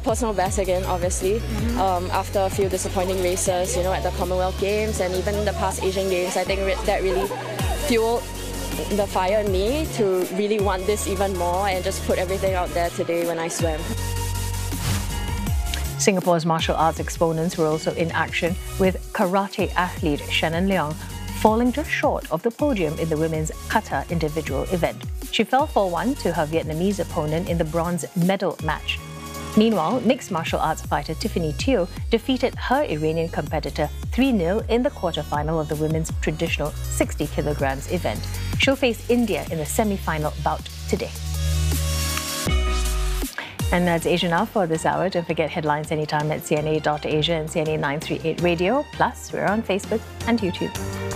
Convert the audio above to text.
personal best again, obviously. After a few disappointing races, you know, at the Commonwealth Games and even the past Asian Games, I think that really fueled the fire in me to really want this even more and just put everything out there today when I swam. Singapore's martial arts exponents were also in action, with karate athlete Shannon Leong falling just short of the podium in the women's kata individual event. She fell 4-1 to her Vietnamese opponent in the bronze medal match. Meanwhile, mixed martial arts fighter Tiffany Teo defeated her Iranian competitor 3-0 in the quarterfinal of the women's traditional 60 kilograms event. She'll face India in the semi-final bout today. And that's Asia Now for this hour. Don't forget headlines anytime at cna.asia and CNA 938 Radio. Plus, we're on Facebook and YouTube.